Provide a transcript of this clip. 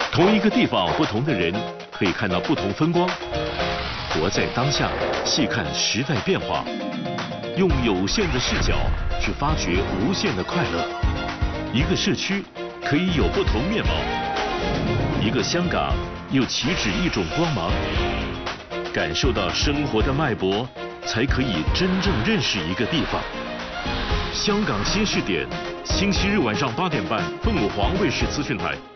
同一个地方，不同的人可以看到不同风光。活在当下，细看时代变化，用有限的视角去发掘无限的快乐。一个社区可以有不同面貌，一个香港又岂止一种光芒。感受到生活的脉搏，才可以真正认识一个地方。香港新视点，星期日晚上8点半，凤凰卫视资讯台。